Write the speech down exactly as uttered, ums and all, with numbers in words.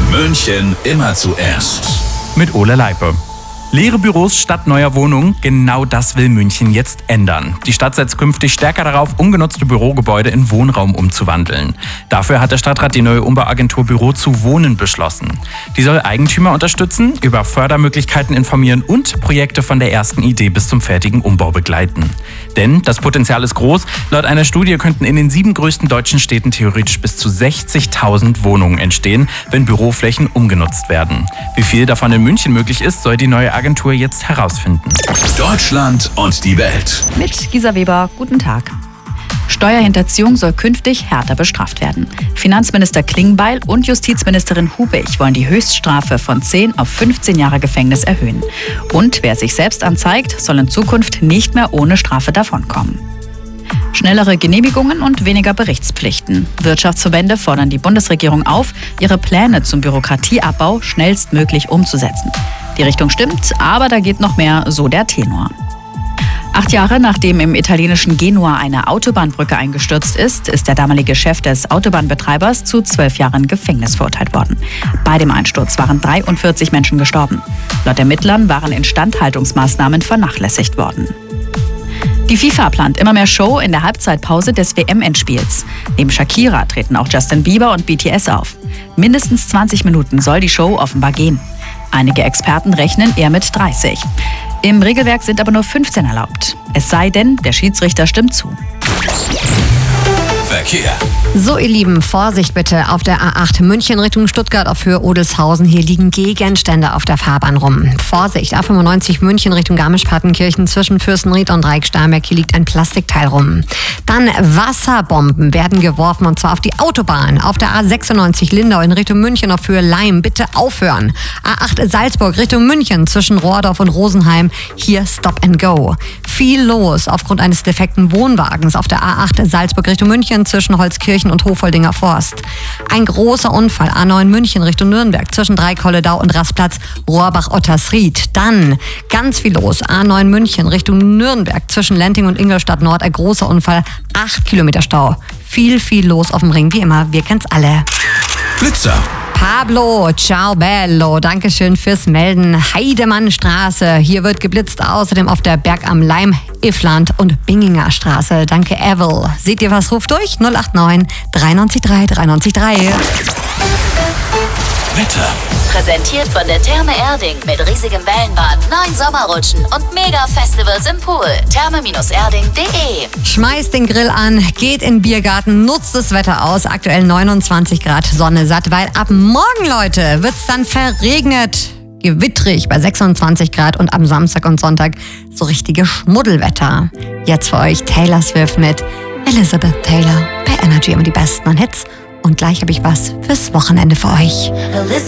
München immer zuerst. Mit Ole Leipe. Leere Büros statt neuer Wohnungen, genau das will München jetzt ändern. Die Stadt setzt künftig stärker darauf, ungenutzte Bürogebäude in Wohnraum umzuwandeln. Dafür hat der Stadtrat die neue Umbauagentur Büro zu Wohnen beschlossen. Die soll Eigentümer unterstützen, über Fördermöglichkeiten informieren und Projekte von der ersten Idee bis zum fertigen Umbau begleiten. Denn das Potenzial ist groß. Laut einer Studie könnten in den sieben größten deutschen Städten theoretisch bis zu sechzigtausend Wohnungen entstehen, wenn Büroflächen umgenutzt werden. Wie viel davon in München möglich ist, soll die neue Agentur jetzt herausfinden. Deutschland und die Welt. Mit Gisa Weber, guten Tag. Steuerhinterziehung soll künftig härter bestraft werden. Finanzminister Klingbeil und Justizministerin Hubig wollen die Höchststrafe von zehn auf fünfzehn Jahre Gefängnis erhöhen. Und wer sich selbst anzeigt, soll in Zukunft nicht mehr ohne Strafe davonkommen. Schnellere Genehmigungen und weniger Berichtspflichten. Wirtschaftsverbände fordern die Bundesregierung auf, ihre Pläne zum Bürokratieabbau schnellstmöglich umzusetzen. Die Richtung stimmt, aber da geht noch mehr, so der Tenor. Acht Jahre nachdem im italienischen Genua eine Autobahnbrücke eingestürzt ist, ist der damalige Chef des Autobahnbetreibers zu zwölf Jahren Gefängnis verurteilt worden. Bei dem Einsturz waren dreiundvierzig Menschen gestorben. Laut Ermittlern waren Instandhaltungsmaßnahmen vernachlässigt worden. Die FIFA plant immer mehr Show in der Halbzeitpause des W M-Endspiels. Neben Shakira treten auch Justin Bieber und B T S auf. Mindestens zwanzig Minuten soll die Show offenbar gehen. Einige Experten rechnen eher mit dreißig. Im Regelwerk sind aber nur fünfzehn erlaubt. Es sei denn, der Schiedsrichter stimmt zu. Verkehr. So, ihr Lieben, Vorsicht bitte auf der A acht München Richtung Stuttgart auf Höhe Odelshausen. Hier liegen Gegenstände auf der Fahrbahn rum. Vorsicht, A fünfundneunzig München Richtung Garmisch-Partenkirchen zwischen Fürstenried und Dreieck-Starnberg. Hier liegt ein Plastikteil rum. Dann Wasserbomben werden geworfen und zwar auf die Autobahn. Auf der A sechsundneunzig Lindau in Richtung München auf Höhe Leim. Bitte aufhören. A acht Salzburg Richtung München zwischen Rohrdorf und Rosenheim. Hier Stop and Go. Viel los aufgrund eines defekten Wohnwagens auf der A acht Salzburg Richtung München zwischen Holzkirchen und Hofoldinger Forst. Ein großer Unfall, A neun München Richtung Nürnberg zwischen Dreikolledau und Rastplatz Rohrbach-Ottersried. Dann ganz viel los, A neun München Richtung Nürnberg zwischen Lenting und Ingolstadt Nord. Ein großer Unfall, acht Kilometer Stau. Viel, viel los auf dem Ring, wie immer, wir kennen's alle. Blitzer. Pablo, ciao bello, dankeschön fürs Melden. Heidemannstraße, hier wird geblitzt, außerdem auf der Berg am Leim, Iffland und Binginger Straße. Danke, Evel. Seht ihr was? Ruft durch null acht neun drei neun drei drei neun drei. Wetter. Präsentiert von der Therme Erding mit riesigem Wellenbad, neun Sommerrutschen und Mega-Festivals im Pool. therme erding punkt de. Schmeißt den Grill an, geht in den Biergarten, nutzt das Wetter aus. Aktuell neunundzwanzig Grad, Sonne satt, weil ab morgen, Leute, wird's dann verregnet. Gewittrig bei sechsundzwanzig Grad und am Samstag und Sonntag so richtige Schmuddelwetter. Jetzt für euch Taylor Swift mit Elizabeth Taylor bei Energy, immer die besten Hits. Und gleich habe ich was fürs Wochenende für euch. Elizabeth.